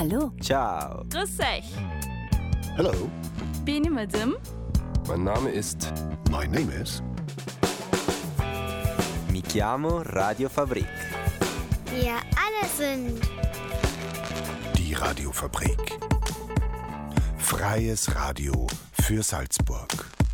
Hallo. Ciao. Grüß euch. Hello. Beni Madam. Mein Name ist... My name is... Mi chiamo Radio Fabrik. Wir alle sind Die Radiofabrik. Freies Radio für Salzburg.